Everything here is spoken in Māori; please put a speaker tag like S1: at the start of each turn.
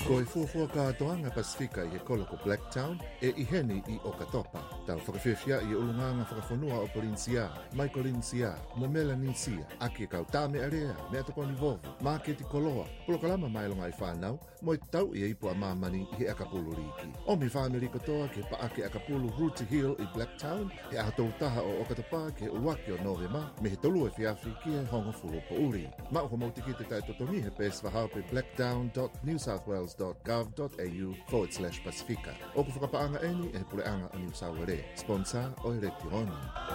S1: Ko e fuafua katoanga Pasifika i e koloko Blacktown e iheni i Okatopa. Tau whakawhiwhia i ulunganga whakafonua o Polinsia, Michaelinsia, mo Melanisia, aki e kautame area, mea toponi vovo, maketi koloa, polokalama mailonga i whanau, mo i tau i eipo a mamani i he Akapulu riki. O mi whamiri kotoa ke paake Akapulu Rooty Hill i Blacktown, he ahatou taha o Okatopa ke uwaki o Novema, me he tolu e whiawhi ki e hongo fulu po uri. Ma uho mautiki te tai totongi he pes wahaupe blacktown.newsouthwales.gov.au/Pasifika. O ku whakapaanga eni e puleanga o New South Wales. Sponsor o Electroni.